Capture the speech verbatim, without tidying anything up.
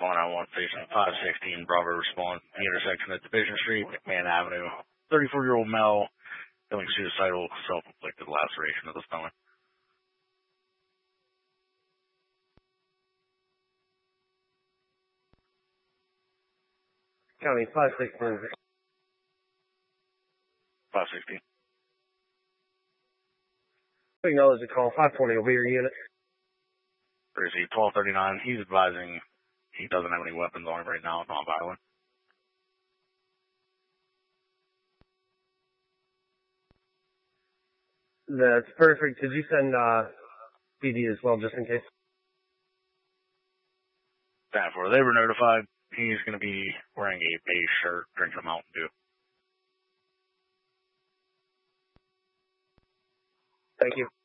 four nine one station five sixteen, Bravo respond. The intersection at Division Street, McMahon Avenue. thirty-four-year-old male feeling suicidal, self-inflicted laceration of the stomach. County five sixteen. five sixteen. Acknowledge the call. five twenty will be your unit. Receive twelve thirty-nine. He's advising he doesn't have any weapons on him right now. It's non-violent. That's perfect. Did you send uh, P D as well, just in case? That for they were notified. He's going to be wearing a beige shirt, drinking a Mountain Dew. Thank you.